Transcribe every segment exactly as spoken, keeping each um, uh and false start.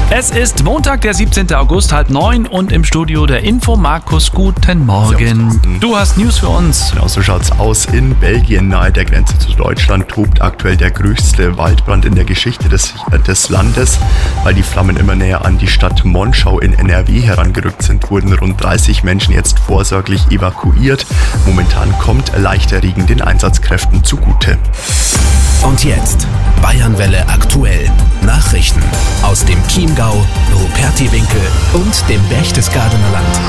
Es ist Montag, der siebzehnten August, halb neun und im Studio der Info Markus, guten Morgen. Du hast News für uns. Genau so schaut's aus. In Belgien nahe der Grenze zu Deutschland tobt aktuell der größte Waldbrand in der Geschichte des, äh, des Landes. Weil die Flammen immer näher an die Stadt Monschau in N R W herangerückt sind, wurden rund dreißig Menschen jetzt vorsorglich evakuiert. Momentan kommt leichter Regen den Einsatzkräften zugute. Und jetzt Bayernwelle aktuell. Nachrichten aus dem Chiemgau, Rupertiwinkel und dem Berchtesgadener Land.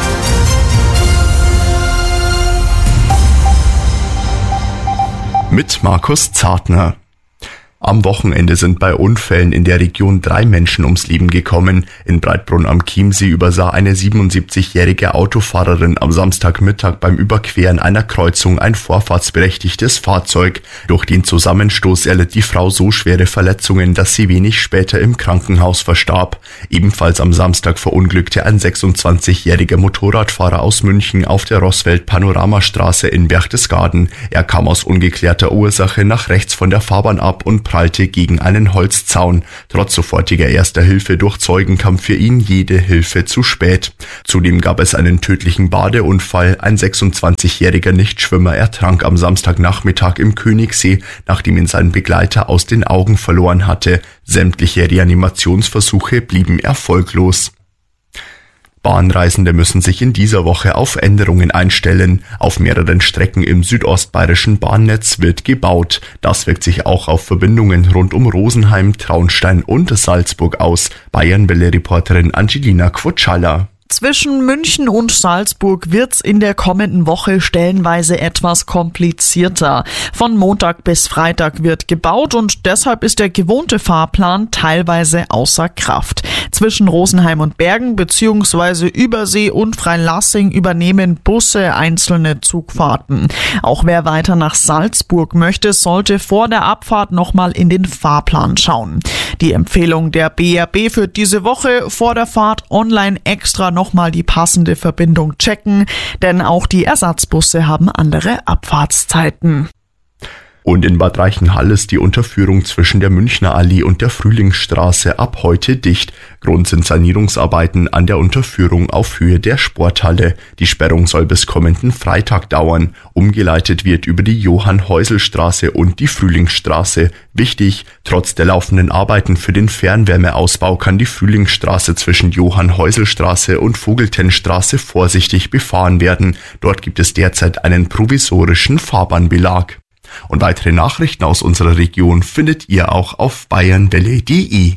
Mit Markus Zartner. Am Wochenende sind bei Unfällen in der Region drei Menschen ums Leben gekommen. In Breitbrunn am Chiemsee übersah eine siebenundsiebzigjährige Autofahrerin am Samstagmittag beim Überqueren einer Kreuzung ein vorfahrtsberechtigtes Fahrzeug. Durch den Zusammenstoß erlitt die Frau so schwere Verletzungen, dass sie wenig später im Krankenhaus verstarb. Ebenfalls am Samstag verunglückte ein sechsundzwanzigjähriger Motorradfahrer aus München auf der Rosswelt-Panoramastraße in Berchtesgaden. Er kam aus ungeklärter Ursache nach rechts von der Fahrbahn ab und prallte gegen einen Holzzaun. Trotz sofortiger erster Hilfe durch Zeugen kam für ihn jede Hilfe zu spät. Zudem gab es einen tödlichen Badeunfall. Ein sechsundzwanzigjähriger Nichtschwimmer ertrank am Samstagnachmittag im Königssee, nachdem ihn sein Begleiter aus den Augen verloren hatte. Sämtliche Reanimationsversuche blieben erfolglos. Bahnreisende müssen sich in dieser Woche auf Änderungen einstellen. Auf mehreren Strecken im südostbayerischen Bahnnetz wird gebaut. Das wirkt sich auch auf Verbindungen rund um Rosenheim, Traunstein und Salzburg aus. Bayernwelle-Reporterin Angelina Quotschalla. Zwischen München und Salzburg wird's in der kommenden Woche stellenweise etwas komplizierter. Von Montag bis Freitag wird gebaut und deshalb ist der gewohnte Fahrplan teilweise außer Kraft. Zwischen Rosenheim und Bergen bzw. Übersee und Freilassing übernehmen Busse einzelne Zugfahrten. Auch wer weiter nach Salzburg möchte, sollte vor der Abfahrt nochmal in den Fahrplan schauen. Die Empfehlung der B R B für diese Woche: vor der Fahrt online extra nochmal die passende Verbindung checken, denn auch die Ersatzbusse haben andere Abfahrtszeiten. Und in Bad Reichenhall ist die Unterführung zwischen der Münchner Allee und der Frühlingsstraße ab heute dicht. Grund sind Sanierungsarbeiten an der Unterführung auf Höhe der Sporthalle. Die Sperrung soll bis kommenden Freitag dauern. Umgeleitet wird über die Johann-Heusel-Straße und die Frühlingsstraße. Wichtig: trotz der laufenden Arbeiten für den Fernwärmeausbau kann die Frühlingsstraße zwischen Johann-Heusel-Straße und Vogeltenstraße vorsichtig befahren werden. Dort gibt es derzeit einen provisorischen Fahrbahnbelag. Und weitere Nachrichten aus unserer Region findet ihr auch auf bayernwelle punkt de.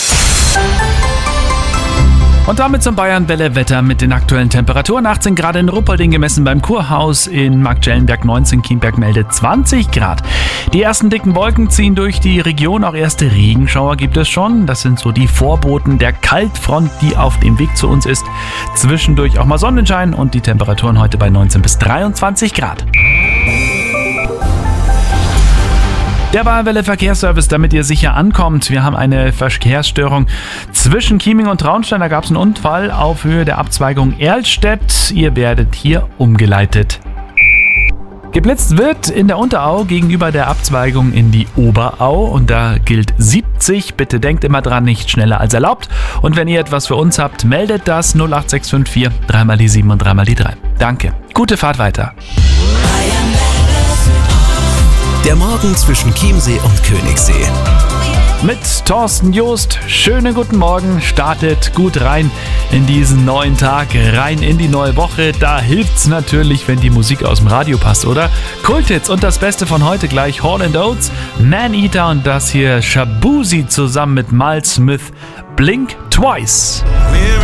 Und damit zum Bayernwelle-Wetter mit den aktuellen Temperaturen. achtzehn Grad in Ruppolding gemessen beim Kurhaus, in Marktschellenberg neunzehn, Chiemberg meldet zwanzig Grad. Die ersten dicken Wolken ziehen durch die Region, auch erste Regenschauer gibt es schon. Das sind so die Vorboten der Kaltfront, die auf dem Weg zu uns ist. Zwischendurch auch mal Sonnenschein und die Temperaturen heute bei neunzehn bis dreiundzwanzig Grad. Der Bayernwelle Verkehrsservice, damit ihr sicher ankommt. Wir haben eine Verkehrsstörung zwischen Chieming und Traunstein. Da gab es einen Unfall auf Höhe der Abzweigung Erlstedt. Ihr werdet hier umgeleitet. Geblitzt wird in der Unterau gegenüber der Abzweigung in die Oberau und da gilt siebzig. Bitte denkt immer dran, nicht schneller als erlaubt. Und wenn ihr etwas für uns habt, meldet das null acht sechs fünf vier, drei mal die sieben und drei mal die drei. Danke. Gute Fahrt weiter. Der Morgen zwischen Chiemsee und Königssee. Mit Thorsten Joost. Schönen guten Morgen. Startet gut rein in diesen neuen Tag, rein in die neue Woche. Da hilft's natürlich, wenn die Musik aus dem Radio passt, oder? Kulthits und das Beste von heute gleich: Hall and Oates, Maneater und das hier Shaboozey zusammen mit Miles Smith. Blink Twice.